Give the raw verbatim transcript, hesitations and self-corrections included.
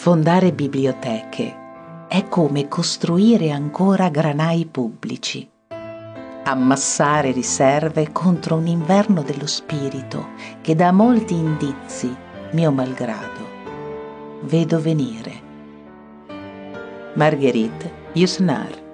Fondare biblioteche è come costruire ancora granai pubblici, ammassare riserve contro un inverno dello spirito che da molti indizi, mio malgrado, vedo venire. Marguerite Yourcenar.